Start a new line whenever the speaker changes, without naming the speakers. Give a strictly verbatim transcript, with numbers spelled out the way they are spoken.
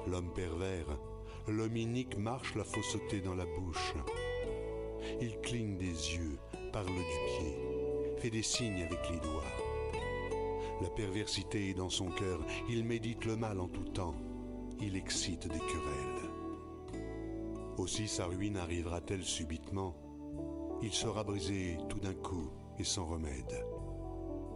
L'homme pervers, l'homme inique marche la fausseté dans la bouche. Il cligne des yeux, parle du pied, fait des signes avec les doigts. La perversité est dans son cœur, il médite le mal en tout temps, il excite des querelles. Aussi sa ruine arrivera-t-elle subitement? Il sera brisé tout d'un coup et sans remède.